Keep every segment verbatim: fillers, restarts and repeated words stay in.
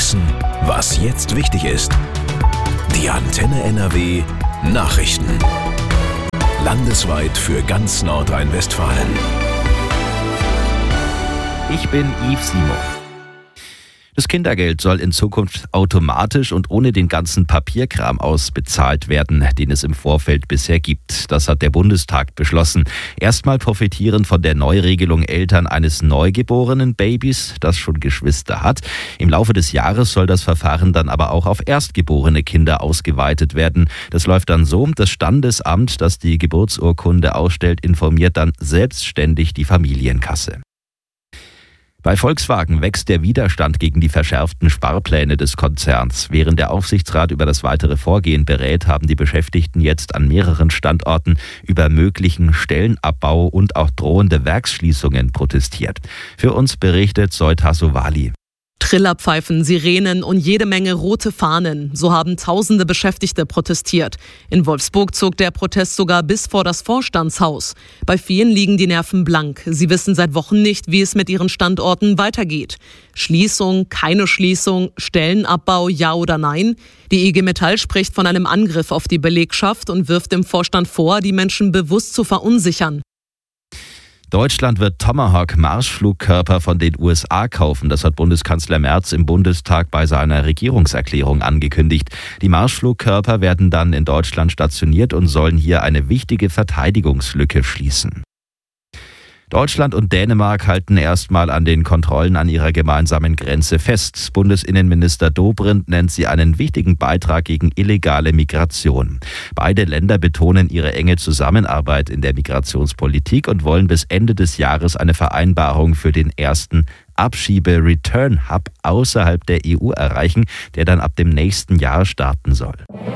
wissen, was jetzt wichtig ist. Die Antenne N R W Nachrichten. Landesweit für ganz Nordrhein-Westfalen. Ich bin Yves Simon. Das Kindergeld soll in Zukunft automatisch und ohne den ganzen Papierkram ausbezahlt werden, den es im Vorfeld bisher gibt. Das hat der Bundestag beschlossen. Erstmal profitieren von der Neuregelung Eltern eines neugeborenen Babys, das schon Geschwister hat. Im Laufe des Jahres soll das Verfahren dann aber auch auf erstgeborene Kinder ausgeweitet werden. Das läuft dann so: Das Standesamt, das die Geburtsurkunde ausstellt, informiert dann selbstständig die Familienkasse. Bei Volkswagen wächst der Widerstand gegen die verschärften Sparpläne des Konzerns. Während der Aufsichtsrat über das weitere Vorgehen berät, haben die Beschäftigten jetzt an mehreren Standorten über möglichen Stellenabbau und auch drohende Werksschließungen protestiert. Für uns berichtet Zoe Tassovali. Trillerpfeifen, Sirenen und jede Menge rote Fahnen. So haben tausende Beschäftigte protestiert. In Wolfsburg zog der Protest sogar bis vor das Vorstandshaus. Bei vielen liegen die Nerven blank. Sie wissen seit Wochen nicht, wie es mit ihren Standorten weitergeht. Schließung, keine Schließung, Stellenabbau, ja oder nein? Die I G Metall spricht von einem Angriff auf die Belegschaft und wirft dem Vorstand vor, die Menschen bewusst zu verunsichern. Deutschland wird Tomahawk-Marschflugkörper von den U S A kaufen. Das hat Bundeskanzler Merz im Bundestag bei seiner Regierungserklärung angekündigt. Die Marschflugkörper werden dann in Deutschland stationiert und sollen hier eine wichtige Verteidigungslücke schließen. Deutschland und Dänemark halten erstmal an den Kontrollen an ihrer gemeinsamen Grenze fest. Bundesinnenminister Dobrindt nennt sie einen wichtigen Beitrag gegen illegale Migration. Beide Länder betonen ihre enge Zusammenarbeit in der Migrationspolitik und wollen bis Ende des Jahres eine Vereinbarung für den ersten Abschiebe-Return-Hub außerhalb der E U erreichen, der dann ab dem nächsten Jahr starten soll.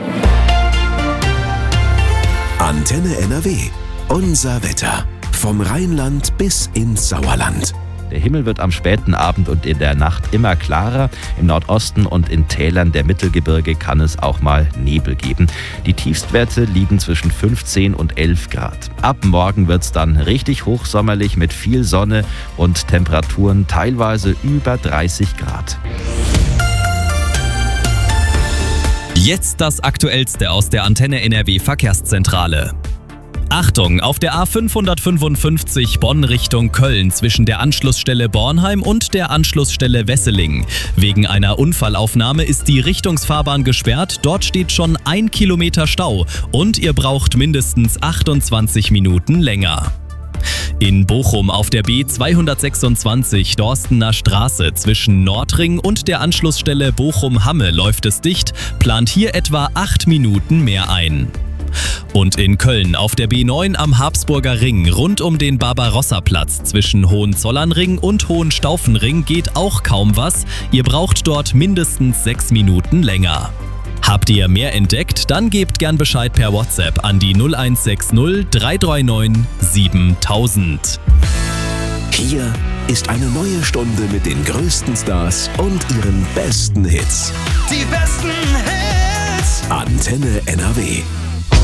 Antenne N R W. Unser Wetter. Vom Rheinland bis ins Sauerland. Der Himmel wird am späten Abend und in der Nacht immer klarer. Im Nordosten und in Tälern der Mittelgebirge kann es auch mal Nebel geben. Die Tiefstwerte liegen zwischen fünfzehn und elf Grad. Ab morgen wird es dann richtig hochsommerlich mit viel Sonne und Temperaturen teilweise über dreißig Grad. Jetzt das Aktuellste aus der Antenne N R W Verkehrszentrale. Achtung, auf der A fünfhundertfünfundfünfzig Bonn Richtung Köln zwischen der Anschlussstelle Bornheim und der Anschlussstelle Wesseling. Wegen einer Unfallaufnahme ist die Richtungsfahrbahn gesperrt. Dort steht schon ein Kilometer Stau und ihr braucht mindestens achtundzwanzig Minuten länger. In Bochum auf der B zweihundertsechsundzwanzig Dorstener Straße zwischen Nordring und der Anschlussstelle Bochum-Hamme läuft es dicht, plant hier etwa acht Minuten mehr ein. Und in Köln auf der B neun am Habsburger Ring rund um den Barbarossa-Platz zwischen Hohenzollernring und Hohenstaufenring geht auch kaum was. Ihr braucht dort mindestens sechs Minuten länger. Habt ihr mehr entdeckt? Dann gebt gern Bescheid per WhatsApp an die null eins sechs null drei drei neun siebentausend. Hier ist eine neue Stunde mit den größten Stars und ihren besten Hits. Die besten Hits! Antenne N R W.